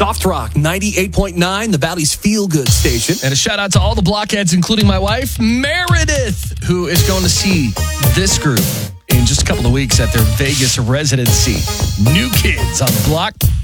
Soft Rock 98.9, the Valley's feel-good station. And a shout out to all the blockheads, including my wife, Meredith, who is going to see this group in just a couple of weeks at their Vegas residency. New Kids on the Block.